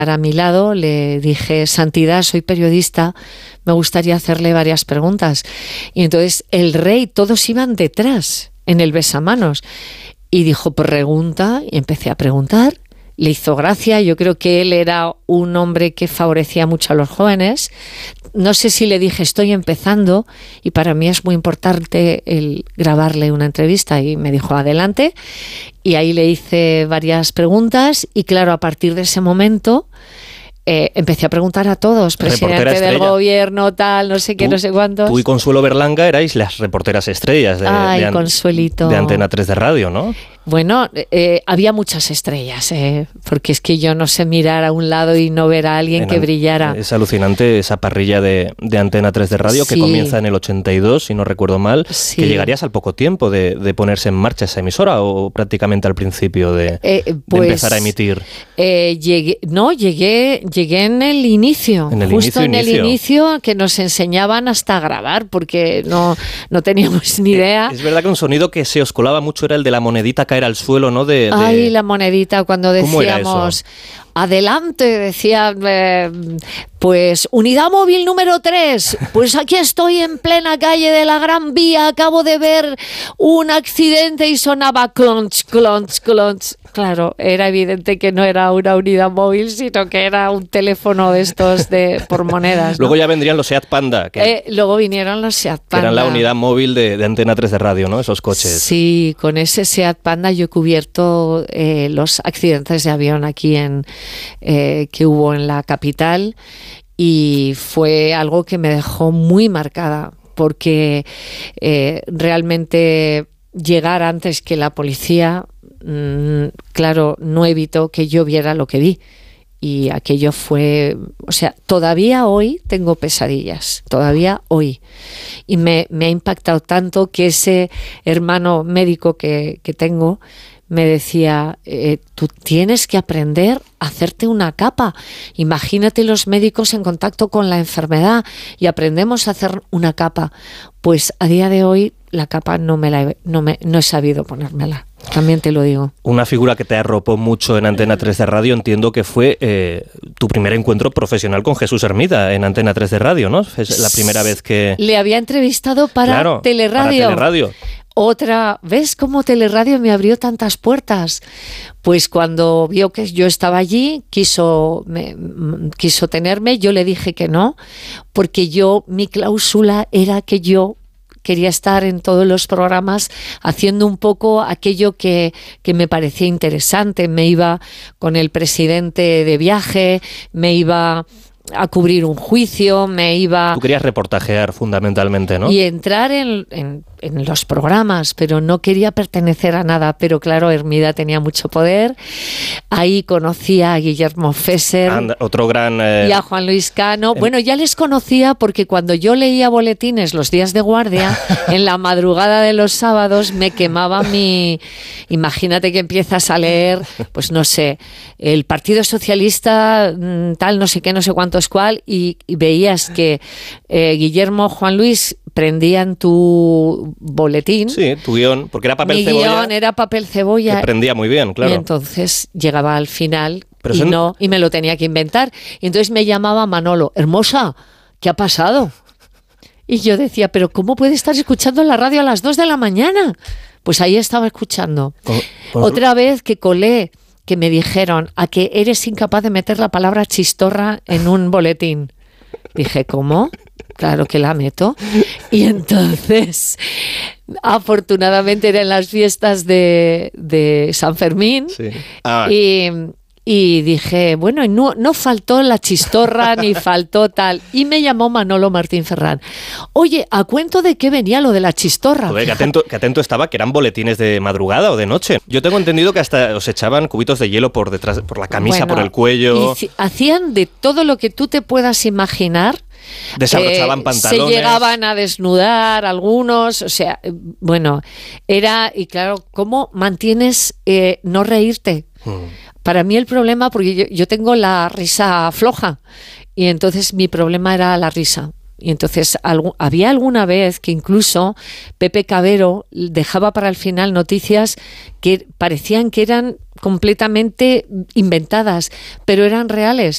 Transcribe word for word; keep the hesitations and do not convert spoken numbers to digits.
a mi lado, le dije: Santidad, soy periodista, me gustaría hacerle varias preguntas. Y entonces el rey, todos iban detrás, en el besamanos. Y dijo: pregunta, y empecé a preguntar. Le hizo gracia, yo creo que él era un hombre que favorecía mucho a los jóvenes. No sé si le dije: estoy empezando y para mí es muy importante el grabarle una entrevista, y me dijo: adelante. Y ahí le hice varias preguntas y claro, a partir de ese momento Eh, empecé a preguntar a todos, presidente del gobierno, tal, no sé qué, tú, no sé cuántos. Tú y Consuelo Berlanga erais las reporteras estrellas de, Ay, de, Consuelito. de Antena tres de Radio, ¿no? Bueno, eh, había muchas estrellas, eh, porque es que yo no sé mirar a un lado y no ver a alguien en, que brillara. Es alucinante esa parrilla de, de Antena tres de Radio, sí, que comienza en el ochenta y dos, si no recuerdo mal, sí, que llegarías al poco tiempo de, de ponerse en marcha esa emisora, o prácticamente al principio de, eh, pues, de empezar a emitir. Eh, llegué, no, llegué, llegué en el inicio, en el justo inicio, en inicio. el inicio, que nos enseñaban hasta a grabar, porque no, no teníamos ni idea. Eh, es verdad que un sonido que se os colaba mucho era el de la monedita caer al suelo, ¿no? De, de... Ay, la monedita, cuando decíamos adelante, decía eh, pues unidad móvil número tres, pues aquí estoy en plena calle de la Gran Vía, acabo de ver un accidente, y sonaba clonch, clonch, clonch. Claro, era evidente que no era una unidad móvil, sino que era un teléfono de estos de por monedas, ¿no? Luego ya vendrían los Seat Panda. Que, eh, luego vinieron los Seat Panda. Que eran la unidad móvil de, de Antena tres de Radio, ¿no? Esos coches. Sí, con ese Seat Panda yo he cubierto eh, los accidentes de avión aquí en eh, que hubo en la capital, y fue algo que me dejó muy marcada, porque eh, realmente llegar antes que la policía, claro, no evitó que yo viera lo que vi, y aquello fue, o sea, todavía hoy tengo pesadillas, todavía hoy, y me, me ha impactado tanto que ese hermano médico que, que tengo me decía: eh, tú tienes que aprender a hacerte una capa. Imagínate los médicos en contacto con la enfermedad, y aprendemos a hacer una capa. Pues a día de hoy la capa no me la he, no me, no he sabido ponérmela. También te lo digo. Una figura que te arropó mucho en Antena tres de Radio, entiendo que fue eh, tu primer encuentro profesional con Jesús Hermida en Antena tres de Radio, ¿no? Es la primera vez que... Le había entrevistado para claro, Teleradio. Para Teleradio. Otra, ¿ves cómo Teleradio me abrió tantas puertas? Pues cuando vio que yo estaba allí, quiso, me, quiso tenerme, yo le dije que no, porque yo, mi cláusula era que yo quería estar en todos los programas haciendo un poco aquello que, que me parecía interesante. Me iba con el presidente de viaje, me iba a cubrir un juicio, me iba... Tú querías reportajear fundamentalmente, ¿no? Y entrar en, en, en los programas, pero no quería pertenecer a nada. Pero claro, Hermida tenía mucho poder. Ahí conocí a Guillermo Fesser. And, otro gran... Eh... Y a Juan Luis Cano. Bueno, ya les conocía porque cuando yo leía boletines los días de guardia, en la madrugada de los sábados me quemaba mi... Imagínate que empiezas a leer, pues no sé, el Partido Socialista, tal, no sé qué, no sé cuántos cuál, y, y veías que eh, Guillermo, Juan Luis prendían tu boletín. Sí, tu guión, porque era papel Mi cebolla. Mi guión era papel cebolla. Que prendía muy bien, claro. Y entonces llegaba al final Pero y, son... no, y me lo tenía que inventar. Y entonces me llamaba Manolo: hermosa, ¿qué ha pasado? Y yo decía: ¿pero cómo puede estar escuchando la radio a las dos de la mañana? Pues ahí estaba escuchando. Con, con... Otra vez que colé, que me dijeron: a que eres incapaz de meter la palabra chistorra en un boletín. Dije: ¿cómo? Claro que la meto. Y entonces, afortunadamente eran las fiestas de, de San Fermín. Sí. Ah. Y, y dije, bueno, no, no faltó la chistorra ni faltó tal. Y me llamó Manolo Martín Ferrán. Oye, ¿a cuento de qué venía lo de la chistorra? Joder, que atento, que atento estaba, que eran boletines de madrugada o de noche. Yo tengo entendido que hasta os echaban cubitos de hielo por detrás, por la camisa, bueno, por el cuello. Y hacían de todo lo que tú te puedas imaginar. Desabrochaban eh, pantalones. Se llegaban a desnudar algunos, o sea, bueno, era, y claro, ¿cómo mantienes eh, no reírte? Hmm. Para mí el problema, porque yo, yo tengo la risa floja, y entonces mi problema era la risa. Y entonces algo, había alguna vez que incluso Pepe Cabero dejaba para el final noticias que parecían que eran completamente inventadas, pero eran reales.